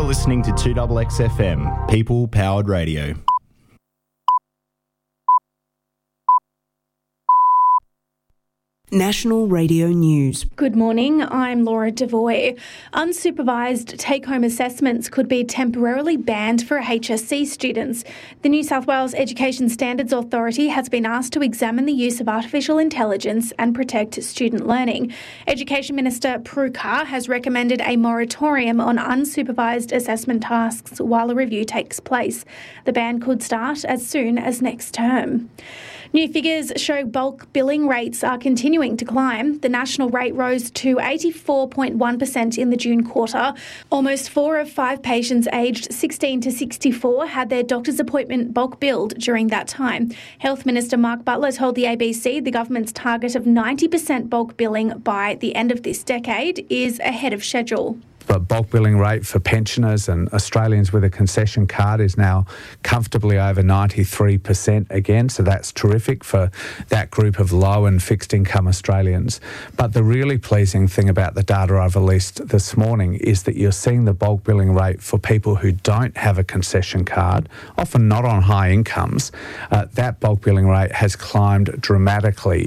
You're listening to 2XX FM, People Powered Radio. National Radio News. Good morning, I'm Laura Devoy. Unsupervised take-home assessments could be temporarily banned for HSC students. The New South Wales Education Standards Authority has been asked to examine the use of artificial intelligence and protect student learning. Education Minister Prue Car has recommended a moratorium on unsupervised assessment tasks while a review takes place. The ban could start as soon as next term. New figures show bulk billing rates are continuing to climb. The national rate rose to 84.1% in the June quarter. Almost 4 of 5 patients aged 16 to 64 had their doctor's appointment bulk billed during that time. Health Minister Mark Butler told the ABC the government's target of 90% bulk billing by the end of this decade is ahead of schedule. The bulk billing rate for pensioners and Australians with a concession card is now comfortably over 93% again, so that's terrific for that group of low and fixed income Australians. But the really pleasing thing about the data I've released this morning is that you're seeing the bulk billing rate for people who don't have a concession card, often not on high incomes. That bulk billing rate has climbed dramatically.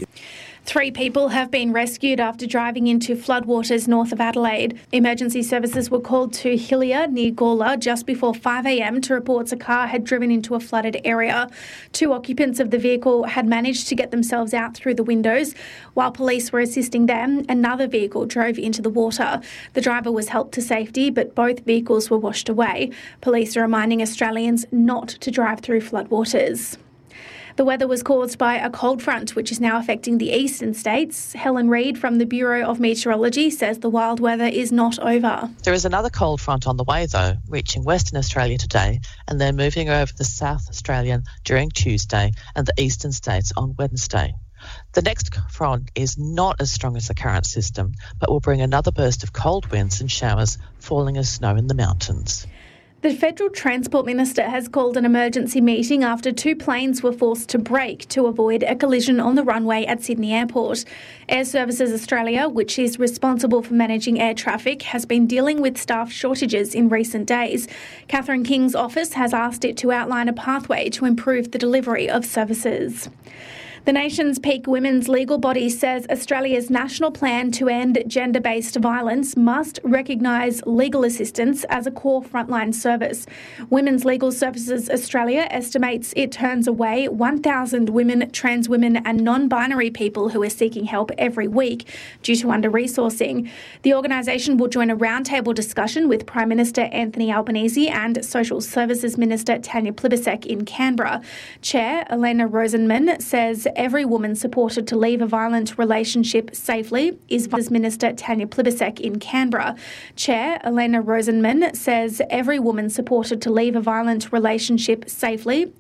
3 people have been rescued after driving into floodwaters north of Adelaide. Emergency services were called to Hillier near Gawler just before 5 a.m. to report a car had driven into a flooded area. 2 occupants of the vehicle had managed to get themselves out through the windows. While police were assisting them, another vehicle drove into the water. The driver was helped to safety, but both vehicles were washed away. Police are reminding Australians not to drive through floodwaters. The weather was caused by a cold front, which is now affecting the eastern states. Helen Reid from the Bureau of Meteorology says the wild weather is not over. There is another cold front on the way, though, reaching Western Australia today, and then moving over the South Australian during Tuesday and the eastern states on Wednesday. The next front is not as strong as the current system, but will bring another burst of cold winds and showers, falling as snow in the mountains. The Federal Transport Minister has called an emergency meeting after 2 planes were forced to brake to avoid a collision on the runway at Sydney Airport. Air Services Australia, which is responsible for managing air traffic, has been dealing with staff shortages in recent days. Catherine King's office has asked it to outline a pathway to improve the delivery of services. The nation's peak women's legal body says Australia's national plan to end gender-based violence must recognise legal assistance as a core frontline service. Women's Legal Services Australia estimates it turns away 1,000 women, trans women and non-binary people who are seeking help every week due to under-resourcing. The organisation will join a roundtable discussion with Prime Minister Anthony Albanese and Social Services Minister Tanya Plibersek in Canberra. Chair Elena Rosenman says every woman supported to leave a violent relationship safely is Minister Tanya Plibersek in Canberra. Chair Elena Rosenman says every woman supported to leave a violent relationship safely